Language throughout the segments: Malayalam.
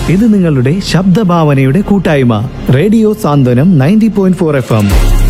ഇത് നിങ്ങളുടെ ശബ്ദഭാവനയുടെ കൂട്ടായ്മ radio Santhwanam 90.4 FM.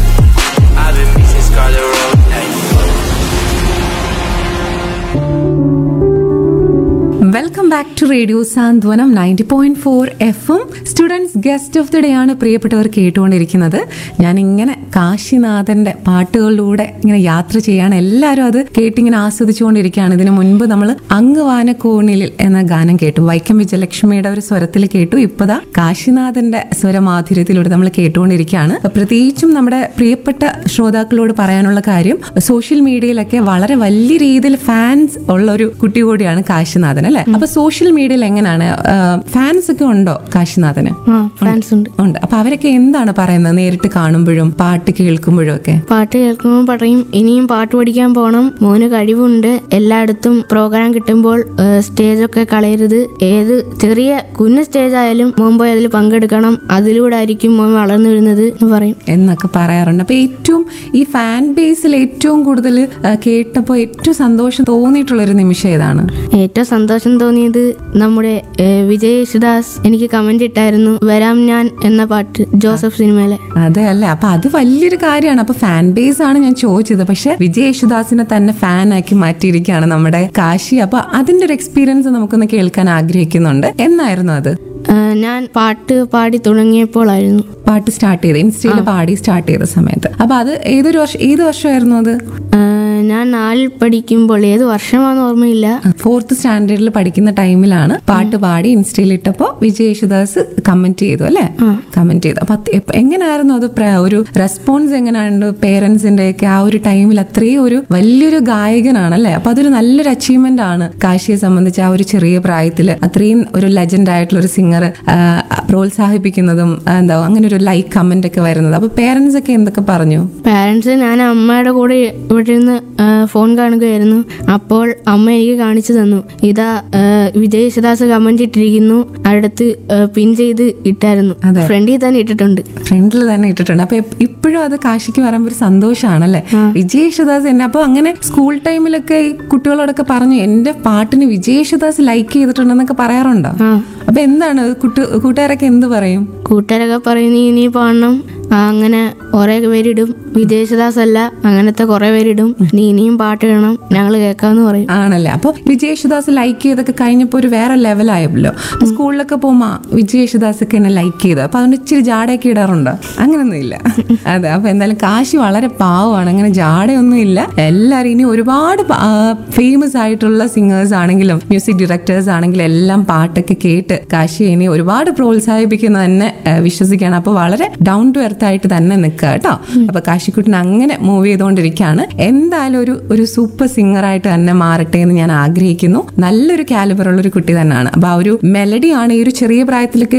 Welcome back to radio Santhwanam 90.4 FM. Students guest of the day ആണ് പ്രിയപ്പെട്ടവർ കേട്ടുകൊണ്ടിരിക്കുന്നത്. ഞാനിങ്ങനെ കാശിനാഥന്റെ പാട്ടുകളിലൂടെ ഇങ്ങനെ യാത്ര ചെയ്യാണ്. എല്ലാവരും അത് കേട്ടിങ്ങനെ ആസ്വദിച്ചുകൊണ്ടിരിക്കുകയാണ്. ഇതിനു മുൻപ് നമ്മൾ അങ്ങ് വാനക്കോണിലിൽ എന്ന ഗാനം കേട്ടു, വൈക്കം വിജയലക്ഷ്മിയുടെ ഒരു സ്വരത്തിൽ കേട്ടു. ഇപ്പതാ കാശിനാഥന്റെ സ്വരമാധുര്യത്തിലൂടെ നമ്മൾ കേട്ടുകൊണ്ടിരിക്കുകയാണ്. പ്രത്യേകിച്ചും നമ്മുടെ പ്രിയപ്പെട്ട ശ്രോതാക്കളോട് പറയാനുള്ള കാര്യം, സോഷ്യൽ മീഡിയയിലൊക്കെ വളരെ വലിയ രീതിയിൽ ഫാൻസ് ഉള്ള ഒരു കുട്ടി കൂടിയാണ് കാശിനാഥൻ, അല്ലെ? അപ്പൊ സോഷ്യൽ മീഡിയയിൽ എങ്ങനെയാണ്, ഫാൻസ് ഒക്കെ ഉണ്ടോ കാശിനാഥന്? ഫാൻസ് ഉണ്ട്. അപ്പൊ അവരൊക്കെ എന്താണ് പറയുന്നത് നേരിട്ട് കാണുമ്പോഴും പാട്ട് കേൾക്കുമ്പോഴും ഒക്കെ? പാട്ട് കേൾക്കുമ്പോൾ പറയും, ഇനിയും പാട്ട് പഠിക്കാൻ പോകണം, മോന് കഴിവുണ്ട്, എല്ലായിടത്തും പ്രോഗ്രാം കിട്ടുമ്പോൾ സ്റ്റേജൊക്കെ കളയരുത്, ഏത് ചെറിയ കുഞ്ഞു സ്റ്റേജ് ആയാലും മോൻ പോയി അതിൽ പങ്കെടുക്കണം, അതിലൂടെ ആയിരിക്കും മോൻ വളർന്നു വരുന്നത് എന്ന് പറയും എന്നൊക്കെ പറയാറുണ്ട്. അപ്പൊ ഏറ്റവും ഈ ഫാൻ ബേസിൽ ഏറ്റവും കൂടുതൽ കേട്ടപ്പോ ഏറ്റവും സന്തോഷം തോന്നിയിട്ടുള്ളൊരു നിമിഷം ഏതാണ്? ഏറ്റവും സന്തോഷം തോന്നിയത് നമ്മുടെ വിജയ് യേശുദാസ് എനിക്ക് കമന്റ് ഇട്ടായിരുന്നു, വരാം ഞാൻ എന്ന പാട്ട്, ജോസഫ് സിനിമയിലെ. അതെ അല്ലേ? അപ്പൊ അത് വലിയൊരു കാര്യമാണ്. അപ്പൊ ഫാൻ ബേസ് ആണ് ഞാൻ ചോദിച്ചത്, പക്ഷെ വിജയ് യേശുദാസിനെ തന്നെ ഫാൻ ആക്കി മാറ്റിയിരിക്കുകയാണ് നമ്മുടെ കാശി. അപ്പൊ അതിന്റെ ഒരു എക്സ്പീരിയൻസ് നമുക്കൊന്ന് കേൾക്കാൻ ആഗ്രഹിക്കുന്നുണ്ട്. എന്നായിരുന്നു അത്? ഞാൻ പാട്ട് പാടി തുടങ്ങിയപ്പോഴായിരുന്നു. പാട്ട് സ്റ്റാർട്ട് ചെയ്ത് ഇൻസ്റ്റയിൽ പാടി സ്റ്റാർട്ട് ചെയ്ത സമയത്ത്. അപ്പൊ അത് ഏത് വർഷമായിരുന്നു അത്? ഞാൻ 4 പഠിക്കുമ്പോൾ, ഏത് വർഷമാണെന്ന് ഓർമ്മയില്ല, 4th സ്റ്റാൻഡേർഡിൽ പഠിക്കുന്ന ടൈമിലാണ് പാട്ട് പാടി ഇൻസ്റ്റയിൽ ഇട്ടപ്പോ വിജയ് യേശുദാസ് കമന്റ് ചെയ്തു, അല്ലെ? കമന്റ് ചെയ്തു. അപ്പൊ എങ്ങനെയായിരുന്നു അത്? ഒരു റെസ്പോൺസ് എങ്ങനെയാണ് പേരൻസിന്റെ ഒക്കെ ആ ഒരു ടൈമിൽ? അത്രയും ഒരു വലിയൊരു ഗായകനാണല്ലേ. അപ്പൊ അതൊരു നല്ലൊരു അച്ചീവ്മെന്റ് ആണ് കാശിയെ സംബന്ധിച്ച്. ആ ഒരു ചെറിയ പ്രായത്തിൽ അത്രയും ഒരു ലെജൻഡ് ആയിട്ടുള്ള ഒരു സിംഗർ പ്രോത്സാഹിപ്പിക്കുന്നതും എന്താ അങ്ങനെ ഒരു ലൈക്ക് കമന്റ് ഒക്കെ വരുന്നത്. അപ്പൊ പേരൻസ് ഒക്കെ എന്തൊക്കെ പറഞ്ഞു? പാരന്റ്സ്, ഞാൻ അമ്മയുടെ കൂടെ ഇവിടെ ഇരുന്ന് ഫോൺ കാണുകയായിരുന്നു. അപ്പോൾ അമ്മ എനിക്ക് കാണിച്ചു തന്നു, ഇതാ വിജയ് യേശുദാസ് കമന്റ് ഇട്ടിരിക്കുന്നു, അടുത്ത് പിൻ ചെയ്ത് ഇട്ടായിരുന്നു. ഫ്രണ്ടിൽ തന്നെ ഇട്ടിട്ടുണ്ട്. ഫ്രണ്ടിൽ തന്നെ ഇട്ടിട്ടുണ്ട്. അപ്പൊ ഇപ്പോഴും അത് കാശിക്ക് പറയുമ്പോൾ ഒരു സന്തോഷമാണല്ലേ വിജയ് യേശുദാസ് എന്നെ. അപ്പൊ അങ്ങനെ സ്കൂൾ ടൈമിലൊക്കെ കുട്ടികളോടൊക്കെ പറഞ്ഞു, എന്റെ പാട്ടിന് വിജയ് യേശുദാസ് ലൈക്ക് ചെയ്തിട്ടുണ്ടെന്നൊക്കെ പറയാറുണ്ടോ? അപ്പൊ എന്താണ് കൂട്ടുകാരൊക്കെ എന്ത് പറയും? കൂട്ടുകാരൊക്കെ പറയും, നീ ഇനി പാടണം, അങ്ങനെ കുറെ പേരിടും, വിജയ് യേശുദാസ് അല്ല അങ്ങനത്തെ കുറെ പേരിടും, നീ ഇനിയും പാട്ടിടണം, ഞങ്ങൾ കേൾക്കാന്ന് പറയും. ആണല്ലേ? അപ്പൊ വിജയ് യേശുദാസ് ലൈക്ക് ചെയ്തൊക്കെ കഴിഞ്ഞപ്പോ ഒരു വേറെ ലെവലായല്ലോ. സ്കൂളിലൊക്കെ പോകുമ്പോ വിജയ് യേശുദാസ് ഒക്കെ എന്നെ ലൈക്ക് ചെയ്തു, അപ്പൊ അതുകൊണ്ട് ഇച്ചിരി ജാടയൊക്കെ ഇടാറുണ്ടോ? അങ്ങനൊന്നും ഇല്ല. അതെ. അപ്പൊ എന്തായാലും കാശി വളരെ പാവമാണ്, അങ്ങനെ ജാടയൊന്നും ഇല്ല. എല്ലാരും ഇനി ഒരുപാട് ഫേമസ് ആയിട്ടുള്ള സിംഗേഴ്സ് ആണെങ്കിലും മ്യൂസിക് ഡയറക്ടേഴ്സ് ആണെങ്കിലും എല്ലാം പാട്ടൊക്കെ കേട്ട് കാശി ഇനി ഒരുപാട് പ്രോത്സാഹിപ്പിക്കുന്ന തന്നെ വിശ്വസിക്കുകയാണ്. അപ്പൊ വളരെ ഡൗൺ ടു എർത്ത് ആയിട്ട് തന്നെ നിൽക്കുക കേട്ടോ. അപ്പൊ കാശിക്കുട്ടൻ അങ്ങനെ മൂവ് ചെയ്തുകൊണ്ടിരിക്കുകയാണ്. എന്തായാലും ഒരു സൂപ്പർ സിംഗർ ആയിട്ട് തന്നെ മാറട്ടെ എന്ന് ഞാൻ ആഗ്രഹിക്കുന്നു. നല്ലൊരു കാലിബർ ഉള്ള ഒരു കുട്ടി തന്നെയാണ്. അപ്പൊ ആ ഒരു മെലഡിയാണ് ഈ ഒരു ചെറിയ പ്രായത്തിലൊക്കെ